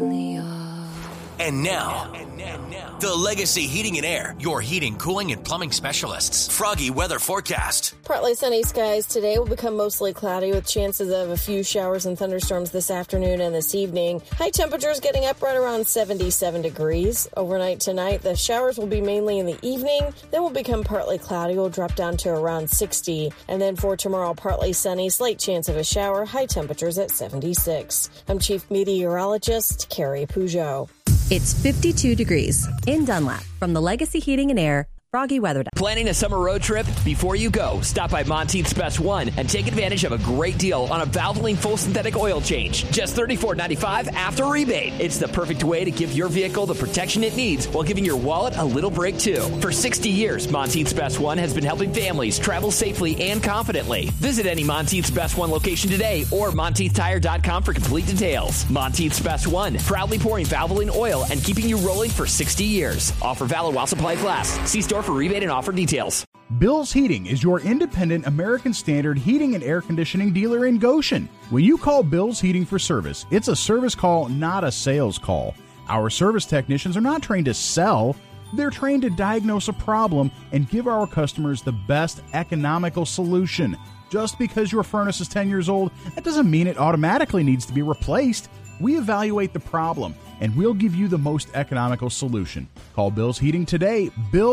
And now, the Legacy Heating and Air, your heating, cooling, and plumbing specialists. Froggy weather forecast. Partly sunny skies today will become mostly cloudy with chances of a few showers and thunderstorms this afternoon and this evening. High temperatures getting up right around 77 degrees. Overnight tonight, the showers will be mainly in the evening, then will become partly cloudy, will drop down to around 60. And then for tomorrow, partly sunny, slight chance of a shower, high temperatures at 76. I'm Chief Meteorologist Carrie Peugeot. It's 52 degrees in Dunlap from the Legacy Heating and Air Froggy Weather. Planning a summer road trip? Before you go, stop by Monteith's Best One and take advantage of a great deal on a Valvoline full synthetic oil change. Just $34.95 after rebate. It's the perfect way to give your vehicle the protection it needs while giving your wallet a little break too. For 60 years, Monteith's Best One has been helping families travel safely and confidently. Visit any Monteith's Best One location today or MonteithTire.com for complete details. Monteith's Best One, proudly pouring Valvoline oil and keeping you rolling for 60 years. Offer valid while supplies last. See store for rebate and offer details. Bill's Heating is your independent American Standard heating and air conditioning dealer in Goshen. When you call Bill's Heating for service, it's a service call, not a sales call. Our service technicians are not trained to sell. They're trained to diagnose a problem and give our customers the best economical solution. Just because your furnace is 10 years old, that doesn't mean it automatically needs to be replaced. We evaluate the problem, and we'll give you the most economical solution. Call Bill's Heating today,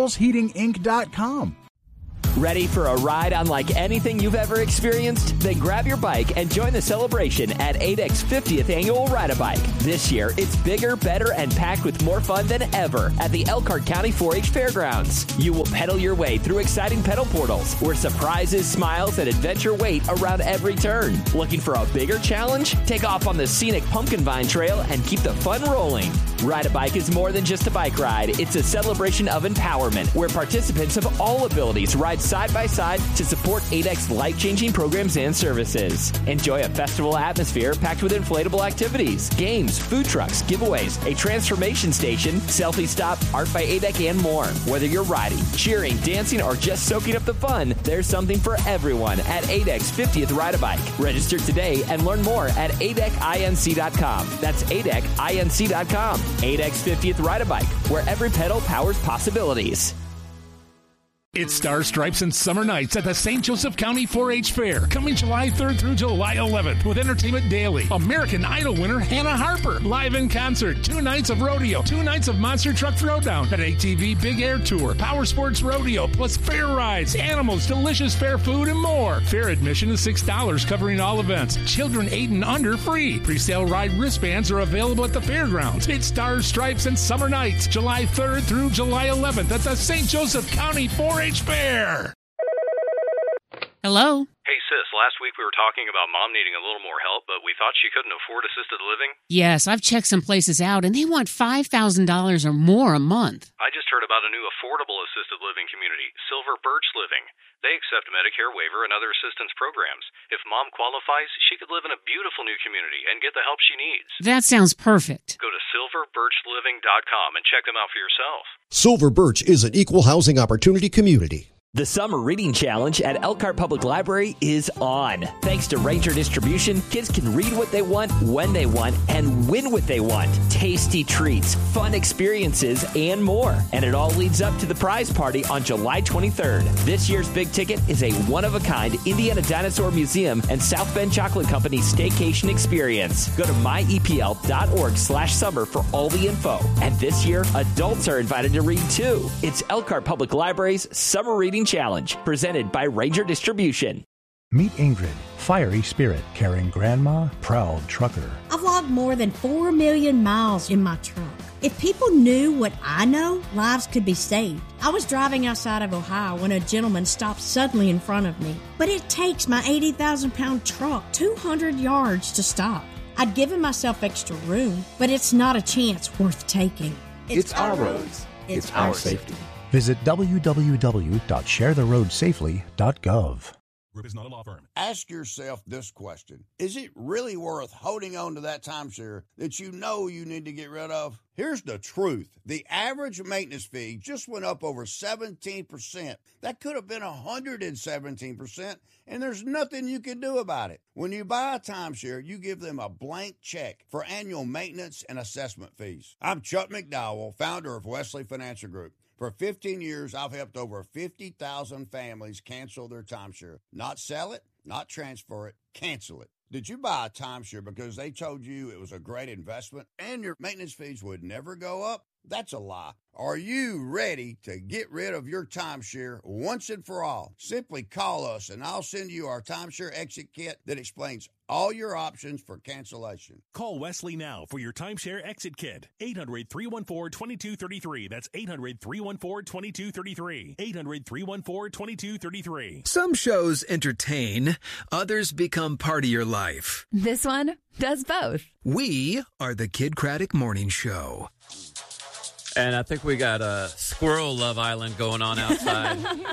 billsheatinginc.com. Ready for a ride unlike anything you've ever experienced? Then grab your bike and join the celebration at ADEC's 50th Annual Ride-A-Bike. This year, it's bigger, better, and packed with more fun than ever at the Elkhart County 4-H Fairgrounds. You will pedal your way through exciting pedal portals where surprises, smiles, and adventure wait around every turn. Looking for a bigger challenge? Take off on the scenic Pumpkin Vine Trail and keep the fun rolling. Ride-A-Bike is more than just a bike ride. It's a celebration of empowerment where participants of all abilities ride side by side to support ADEC's life-changing programs and services. Enjoy a festival atmosphere packed with inflatable activities, games, food trucks, giveaways, a transformation station, selfie stop, art by ADEC, and more. Whether you're riding, cheering, dancing, or just soaking up the fun, there's something for everyone at ADEC's 50th Ride-A-Bike. Register today and learn more at ADECinc.com. That's ADECinc.com. ADEC's 50th Ride-A-Bike, where every pedal powers possibilities. It's Stars, Stripes, and Summer Nights at the St. Joseph County 4-H Fair, coming July 3rd through July 11th with Entertainment Daily. American Idol winner Hannah Harper, live in concert, 2 nights of rodeo, 2 nights of Monster Truck Throwdown, an ATV Big Air Tour, Power Sports Rodeo, plus fair rides, animals, delicious fair food, and more. Fair admission is $6, covering all events. Children 8 and under free. Pre-sale ride wristbands are available at the fairgrounds. It's Stars, Stripes, and Summer Nights, July 3rd through July 11th at the St. Joseph County 4-H Fair. Hello? Hey, sis, last week we were talking about Mom needing a little more help, but we thought she couldn't afford assisted living. Yes, I've checked some places out, and they want $5,000 or more a month. I just heard about a new affordable assisted living community, Silver Birch Living. They accept Medicare waiver and other assistance programs. If Mom qualifies, she could live in a beautiful new community and get the help she needs. That sounds perfect. Go to silverbirchliving.com and check them out for yourself. Silver Birch is an equal housing opportunity community. The Summer Reading Challenge at Elkhart Public Library is on. Thanks to Ranger Distribution, kids can read what they want, when they want, and win what they want. Tasty treats, fun experiences, and more. And it all leads up to the prize party on July 23rd. This year's big ticket is a one-of-a-kind Indiana Dinosaur Museum and South Bend Chocolate Company staycation experience. Go to myepl.org/summer for all the info. And this year, adults are invited to read too. It's Elkhart Public Library's Summer Reading Challenge, presented by Ranger Distribution. Meet Ingrid, fiery spirit, caring grandma, proud trucker. I've logged more than 4 million miles in my truck. If people knew what I know, lives could be saved. I was driving outside of Ohio when a gentleman stopped suddenly in front of me. But it takes my 80,000-pound truck 200 yards to stop. I'd given myself extra room, but it's not a chance worth taking. It's our roads. It's our safety. Visit www.sharetheroadsafely.gov. Group is not a law firm. Ask yourself this question. Is it really worth holding on to that timeshare that you know you need to get rid of? Here's the truth. The average maintenance fee just went up over 17%. That could have been 117%, and there's nothing you can do about it. When you buy a timeshare, you give them a blank check for annual maintenance and assessment fees. I'm Chuck McDowell, founder of Wesley Financial Group. For 15 years, I've helped over 50,000 families cancel their timeshare. Not sell it, not transfer it, cancel it. Did you buy a timeshare because they told you it was a great investment and your maintenance fees would never go up? That's a lie. Are you ready to get rid of your timeshare once and for all? Simply call us and I'll send you our timeshare exit kit that explains all your options for cancellation. Call Wesley now for your timeshare exit kit. 800-314-2233. That's 800-314-2233. 800-314-2233. Some shows entertain, others become part of your life. This one does both. We are the Kid Craddock Morning Show. And I think we got a squirrel Love Island going on outside.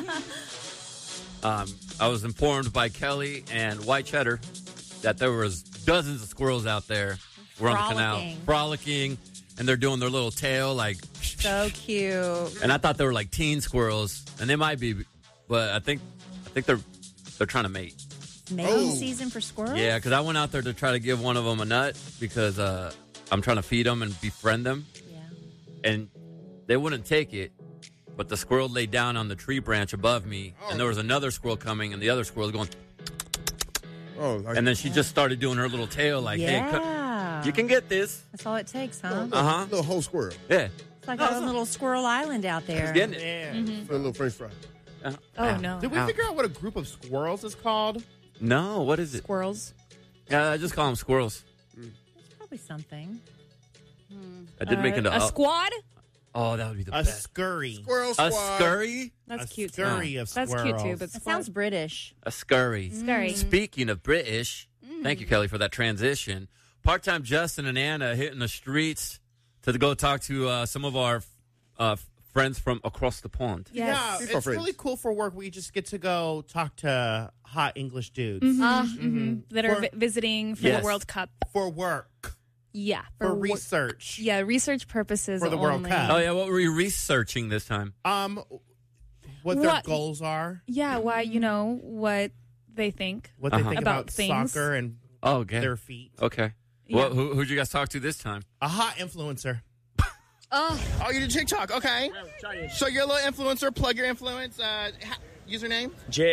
I was informed by Kelly and White Cheddar that there was dozens of squirrels out there on the canal frolicking, and they're doing their little tail like so cute. And I thought they were like teen squirrels, and they might be, but I think they're trying to mate. Mating season for squirrels? Yeah, because I went out there to try to give one of them a nut because I'm trying to feed them and befriend them. And they wouldn't take it, but the squirrel laid down on the tree branch above me, and there was another squirrel coming, and the other squirrel was going. And then she just started doing her little tail like, hey, you can get this. That's all it takes, huh? Uh-huh. The whole squirrel. Yeah. It's like a little squirrel island out there. She's getting it. Yeah. For a little French fry. Oh, no. Did we figure out what a group of squirrels is called? No, what is it? Squirrels. Yeah, I just call them squirrels. It's probably something. I did make it a squad? Oh, that would be the best. best. Scurry. Squirrel squad. A scurry? That's cute. Scurry of squirrels. That's cute too, but it sounds British. A scurry. Scurry. Speaking of British, thank you, Kelly, for that transition. Part-time Justin and Anna hitting the streets to go talk to some of our friends from across the pond. Yes. Yeah, it's really cool for work. We just get to go talk to hot English dudes. That are visiting for the World Cup. For work. Yeah. For research. Yeah, research purposes for the World Cup. Oh, yeah. What were you researching this time? What their goals are. Yeah, why, what they think. What they think about things. soccer and their feet. Okay. Yeah. Well, who'd you guys talk to this time? A hot influencer. Oh, you did TikTok. Okay. So you're a little influencer. Plug your influence. Username?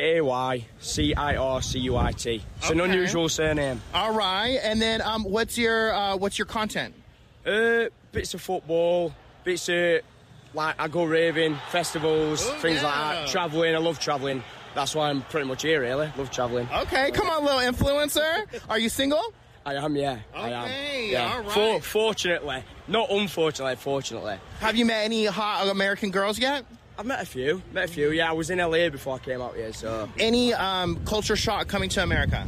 JAYCIRCUIT. It's an unusual surname. All right. And then what's your content? Bits of football, bits of, I go raving, festivals, things like that. Travelling. I love travelling. That's why I'm pretty much here, really. Love travelling. Okay. Come on, little influencer. Are you single? I am, yeah. Okay, I am. Yeah. All right. Fortunately. Not unfortunately, fortunately. Have you met any hot American girls yet? I've met a few, yeah. I was in LA before I came out here, so... Any culture shock coming to America?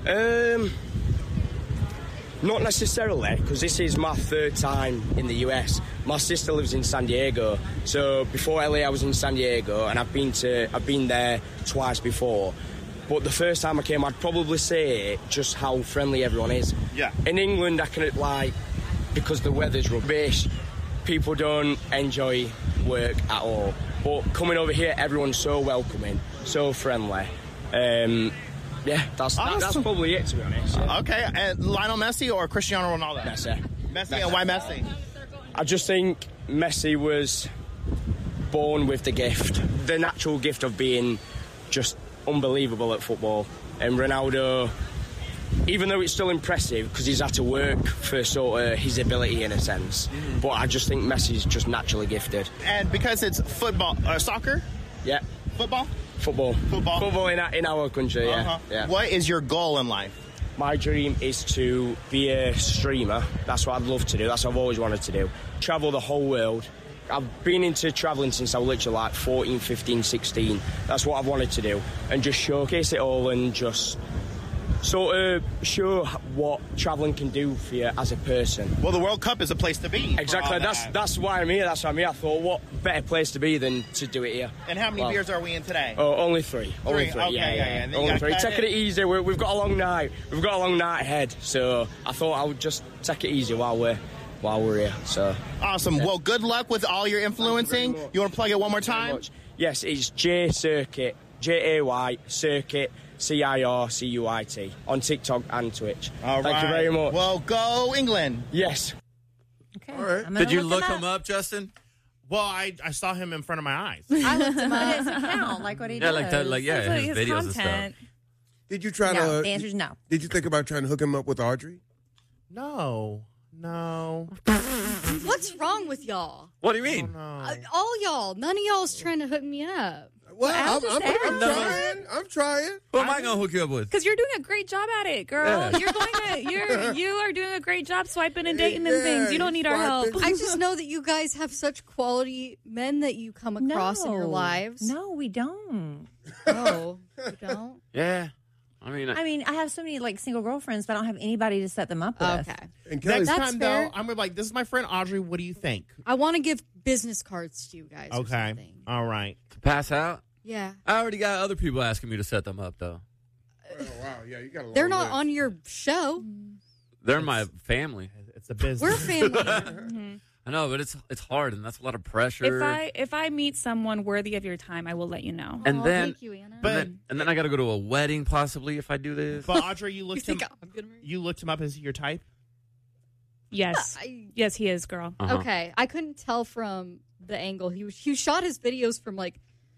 Not necessarily, because this is my third time in the US. My sister lives in San Diego, so before LA I was in San Diego, and I've been there twice before. But the first time I came, I'd probably say just how friendly everyone is. Yeah. In England, I can, because the weather's rubbish, people don't enjoy work at all. But coming over here, everyone's so welcoming, so friendly. Yeah, that's probably it, to be honest. Yeah. Okay, and Lionel Messi or Cristiano Ronaldo? Messi, and why Messi? I just think Messi was born with the gift, the natural gift of being just unbelievable at football. And Ronaldo, even though it's still impressive because he's had to work for sort of his ability in a sense, but I just think Messi's just naturally gifted. And because it's football, soccer? Yeah. Football in our country. Yeah. What is your goal in life? My dream is to be a streamer. That's what I'd love to do. That's what I've always wanted to do. Travel the whole world. I've been into travelling since I was literally 14, 15, 16. That's what I've wanted to do. And just showcase it all and just sort of show what travelling can do for you as a person. Well, the World Cup is a place to be. Exactly. That's why I'm here. That's why I'm here. I thought, what better place to be than to do it here? And how many beers are we in today? Oh, only three. Only three. Okay, yeah. And only three. Taking it easy. We've got a long night. We've got a long night ahead. So I thought I would just take it easy while we're here. So awesome. Yeah. Well, good luck with all your influencing. You want to plug it one more time? Yes, it's J Circuit, Jay Circuit. CIRCUIT on TikTok and Twitch. All Thank you very much. Well, go England. Yes. Okay. All right. Did you look him up, Justin? Well, I saw him in front of my eyes. I looked him up. It doesn't count like what he does. Like that. Like his videos content. and stuff. Did you try no, to? The answer is no. Did you think about trying to hook him up with Audrey? No. What's wrong with y'all? What do you mean? All y'all. None of y'all's trying to hook me up. Well, I'm trying. Who am I going to hook you up with? Because you're doing a great job at it, girl. Yeah. You are doing a great job swiping and dating and things. You don't need our help. I just know that you guys have such quality men that you come across in your lives. No, we don't. Oh, you don't? Yeah. I mean, I have so many like single girlfriends, but I don't have anybody to set them up with. Okay. And next time, though, I'm like, this is my friend Audrey. What do you think? I want to give business cards to you guys. Okay. All right. To pass out? Yeah. I already got other people asking me to set them up, though. Oh, wow. Yeah, you got a lot. They're not on your show. They're my family. It's a business. We're family. I know, but it's hard, and that's a lot of pressure. If I meet someone worthy of your time, I will let you know. And then, thank you, Anna. And then I got to go to a wedding possibly if I do this. But Audrey, you looked him up as your type? Yes. Yes, he is, girl. Uh-huh. Okay. I couldn't tell from the angle. He shot his videos from like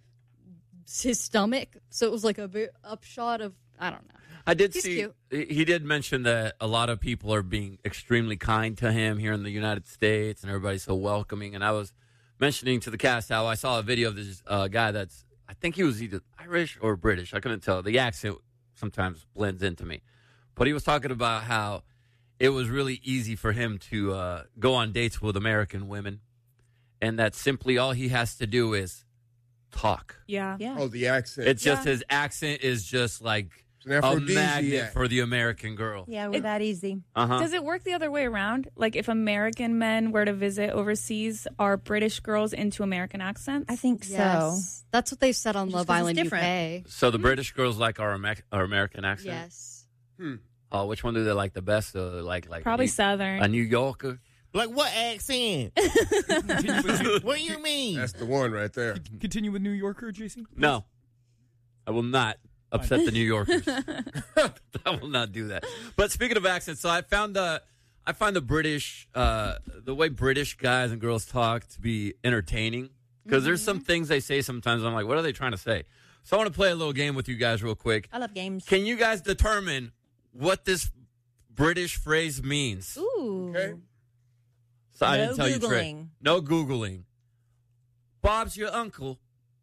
his stomach, so it was like a bit upshot of, I don't know. I did He's see. cute. He did mention that a lot of people are being extremely kind to him here in the United States, and everybody's so welcoming. And I was mentioning to the cast how I saw a video of this guy that's, I think he was either Irish or British. I couldn't tell. The accent sometimes blends into me. But he was talking about how it was really easy for him to go on dates with American women, and that simply all he has to do is talk. Yeah. Oh, the accent. It's just his accent is just like a magnet for the American girl. Yeah, we're that easy. Uh-huh. Does it work the other way around? Like if American men were to visit overseas, are British girls into American accents? I think so. That's what they said on Love Island different. UK. So the British girls like our American accent? Yes. Oh, which one do they like the best? Like probably Southern. A New Yorker? Like what accent? What do you mean? That's the one right there. Continue with New Yorker, JC? No. I will not upset the New Yorkers. I will not do that. But speaking of accents, so I find the British, the way British guys and girls talk to be entertaining. Because there's some things they say sometimes. I'm like, what are they trying to say? So I want to play a little game with you guys real quick. I love games. Can you guys determine what this British phrase means? Ooh. Okay. So I No didn't tell you, Trey. Googling. No Googling. Bob's your uncle.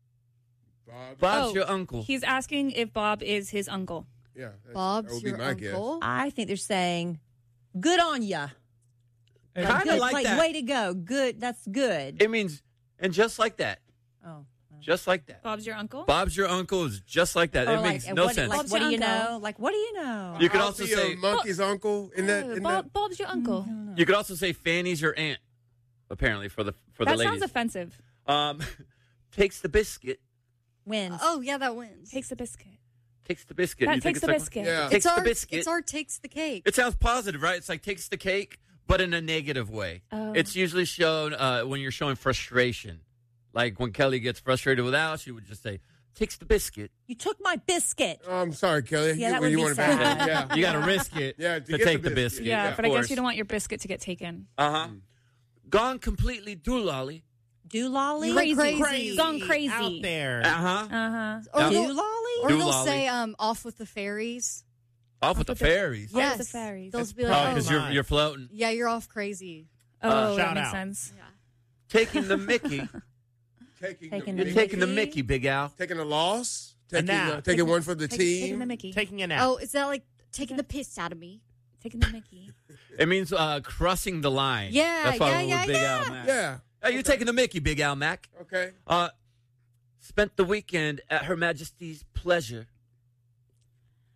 Bob's your uncle. He's asking if Bob is his uncle. Yeah. Bob's your uncle? I think they're saying, good on ya. Kind of like that. Way to go. Good. That's good. It means, and just like that. Oh. Just like that. Bob's your uncle? Bob's your uncle is just like that. Or It makes no sense. Like, what do you know? Like, what do you know? You could also say monkey's uncle in that. Bob's your uncle. You could also say Fanny's your aunt. Apparently for the that ladies. sounds offensive. Takes the biscuit. Wins. Oh, yeah, that wins. Takes the biscuit. Takes the biscuit. That You think takes the it's biscuit. Yeah. Takes It's the biscuit. It's our takes the cake. It sounds positive, right? It's like takes the cake, but in a negative way. Oh. It's usually shown when you're showing frustration. Like when Kelly gets frustrated with Al, she would just say, takes the biscuit. You took my biscuit. Oh, I'm sorry, Kelly. Yeah, that would be sad. Yeah. You got to risk it Yeah, to take the biscuit. Yeah, of but I guess course. you don't want your biscuit to get taken. Uh-huh. Gone completely doolally. Doolally? Crazy. Gone crazy. Out there. Uh-huh. Uh-huh. Or they'll, Doolally? or they'll Doolally. say off with the fairies. Off with the fairies. Yes. the fairies. They'll be Oh, like, because you're floating. yeah, you're off crazy. Oh, that shout makes out. sense. Taking the Mickey. Taking You're the taking the Mickey? Mickey, Big Al. Taking a loss. A nap. Taking one for the team. Taking the Mickey. Taking a nap. Oh, is that like taking the piss out of me? Taking the Mickey. It means crossing the line. Yeah, That's why yeah, we're Big yeah. Al Mac. Yeah. Hey, you're taking the Mickey, Big Al Mac. Okay. Spent the weekend at Her Majesty's pleasure.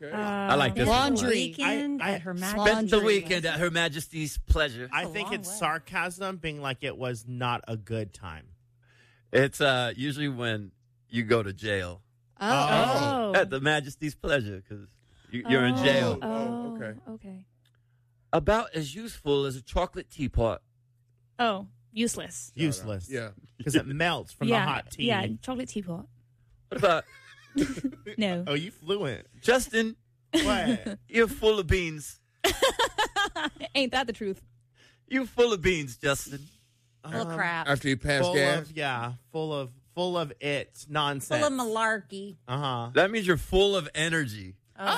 Okay. I like this. Laundry. Weekend at Her Majesty's. Spent the weekend at Her Majesty's pleasure. I think it's sarcasm, being like it was not a good time. It's usually when you go to jail. Oh. At the Majesty's pleasure, because you're in jail. Oh, okay. Okay. About as useful as a chocolate teapot. Oh, useless. Useless. Yeah. Because it melts from the hot tea. Yeah, chocolate teapot. What about No. Oh, you fluent. Justin? What? You're full of beans. Ain't that the truth? You're full of beans, Justin. Full of crap. After you pass Full gas? of, full of it nonsense. Full of malarkey. Uh-huh. That means you're full of energy.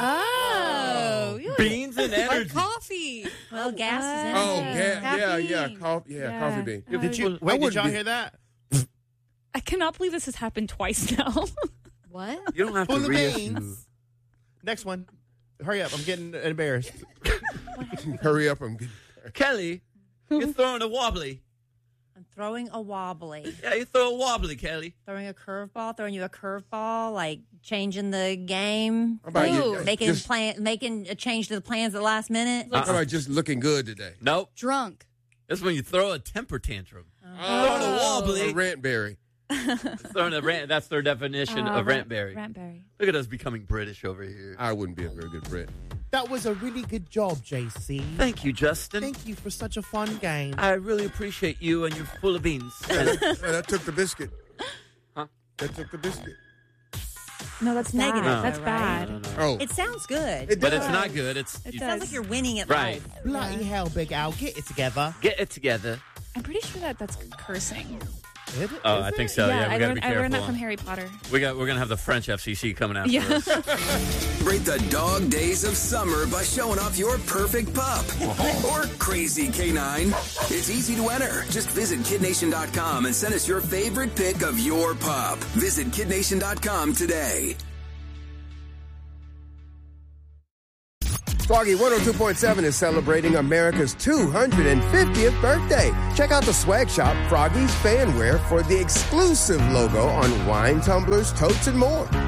Oh. Yeah. Beans and energy. Like coffee. Well, gas is in Oh, there. coffee bean. Did y'all hear that? I cannot believe this has happened twice now. What? You don't have Full to of reissue. beans. Next one. Hurry up. I'm getting embarrassed. Hurry up. I'm getting... Kelly, you're throwing a wobbly. I'm throwing a wobbly. Yeah, you throw a wobbly, Kelly. Throwing a curveball, throwing you a curveball, like changing the game. How about you? Making a change to the plans at the last minute. How about just looking good today? Nope. Drunk. That's when you throw a temper tantrum. Throwing a wobbly. A rantberry. Throwing a rant. That's their definition of rantberry. Rantberry. Look at us becoming British over here. I wouldn't be a very good Brit. That was a really good job, JC. Thank you, Justin. Thank you for such a fun game. I really appreciate you, and you're full of beans. That took the biscuit. Huh? That took the biscuit. No, that's negative, bad. though, That's right? bad. No. Oh. It sounds good. It But does. it's not good. It sounds like you're winning at right. life. Bloody hell, Big Al. Get it together. Get it together. I'm pretty sure that's cursing. Oh, I think so. Yeah, we gotta be I learned that careful. from Harry Potter. We're gonna have the French FCC coming after us. Break the dog days of summer by showing off your perfect pup or crazy canine. It's easy to enter. Just visit KidNation.com and send us your favorite pic of your pup. Visit KidNation.com today. Froggy 102.7 is celebrating America's 250th birthday. Check out the swag shop, Froggy's Fanwear, for the exclusive logo on wine, tumblers, totes, and more.